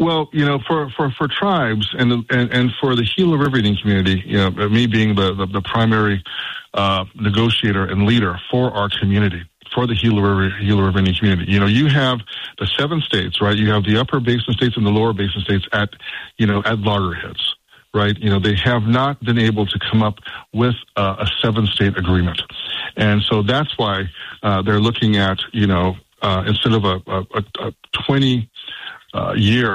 Well, for tribes and for the Gila River Indian community, me being the primary negotiator and leader for our community, for the Gila River Indian community, you have the 7 states, right? You have the upper basin states and the lower basin states at loggerheads, right? They have not been able to come up with a 7-state agreement, and so that's why they're looking at instead of a 20-year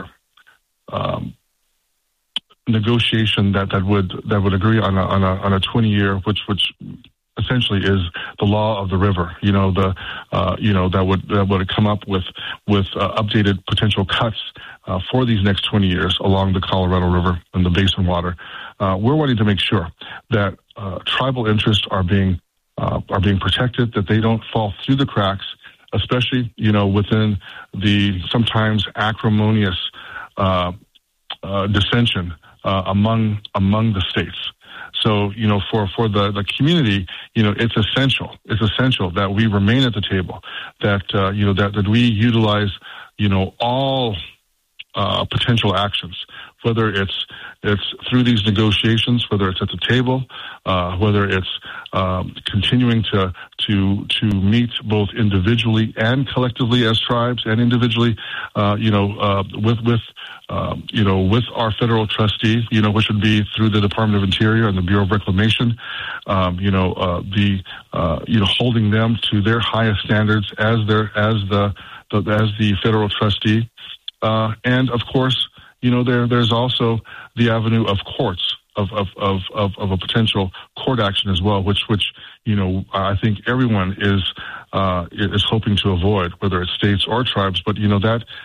negotiation that would agree on a 20-year, which essentially is the law of the river. That would come up with updated potential cuts for these next 20 years along the Colorado River and the basin water. We're wanting to make sure that tribal interests are being protected, that they don't fall through the cracks, especially within the sometimes acrimonious dissension among the states. So for the community, it's essential that we remain at the table, that that we utilize all potential actions, whether it's through these negotiations, whether it's at the table, whether it's continuing to meet both individually and collectively as tribes, and individually, with our federal trustee, which would be through the Department of Interior and the Bureau of Reclamation, holding them to their highest standards as the federal trustee, and of course, there's also the avenue of courts, of a potential court action as well, which I think everyone is hoping to avoid, whether it's states or tribes. But we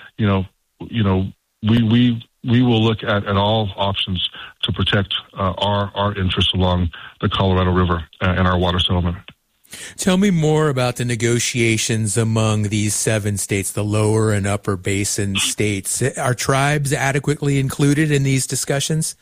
will look at all options to protect our interests along the Colorado River and our water settlement. Tell me more about the negotiations among these 7 states, the lower and upper basin states. Are tribes adequately included in these discussions?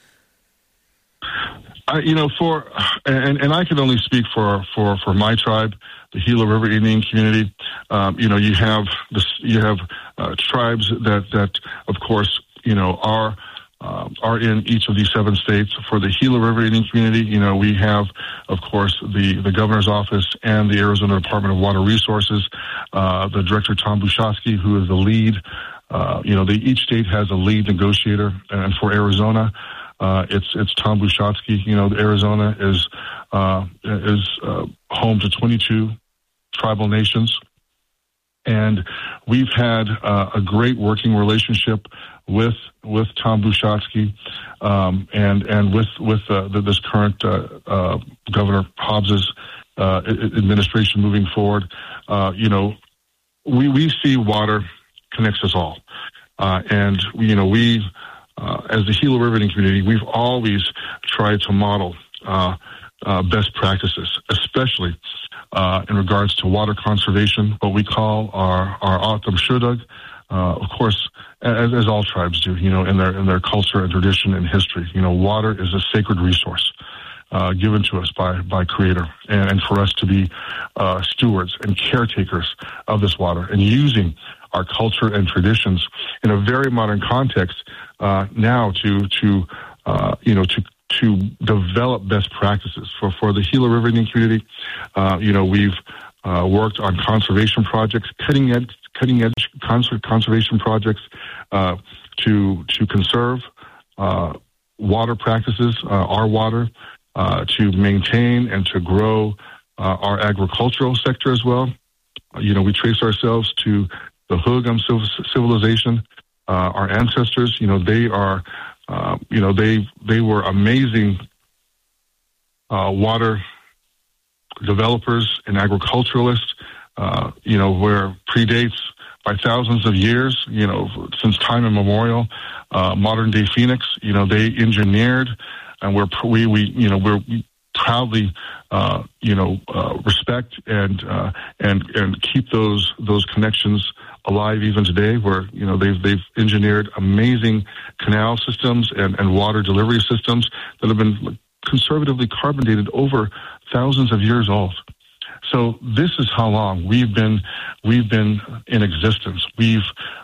I can only speak for my tribe, the Gila River Indian community. You have tribes that of course are in each of these 7 states. For the Gila River Indian community, we have, of course, the governor's office and the Arizona Department of Water Resources, the director, Tom Bushotsky, who is the lead. Each state has a lead negotiator, and for Arizona, it's Tom Bushotsky. Arizona is home to 22 tribal nations, and we've had a great working relationship with Tom Bushotsky, and with this current Governor Hobbs's administration moving forward. We see water connects us all, and we as the Gila River Indian community, we've always tried to model best practices, especially in regards to water conservation, what we call our Atam Shudag. Of course, as all tribes do, in their culture and tradition and history, water is a sacred resource given to us by Creator, and for us to be stewards and caretakers of this water, and using our culture and traditions in a very modern context now to develop best practices for the Gila River Indian community. We've worked on conservation projects, cutting edge conservation projects to conserve water practices, our water, to maintain and to grow our agricultural sector as well. We trace ourselves to the Hugam civilization. Our ancestors, they are, they were amazing water developers and agriculturalists, where predates by thousands of years, since time immemorial. Modern day Phoenix, they engineered, and we proudly, respect and keep those connections alive even today, where they've engineered amazing canal systems and water delivery systems that have been conservatively carbon dated over thousands of years old. So this is how long we've been in existence. We've